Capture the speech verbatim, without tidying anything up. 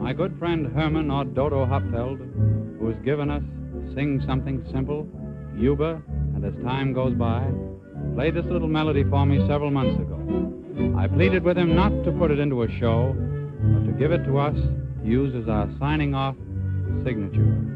My good friend Herman or Dodo Hopfeld, who has given us Sing Something Simple, Yuba, and As Time Goes By, played this little melody for me several months ago. I pleaded with him not to put it into a show, but to give it to us to use as our signing off signature.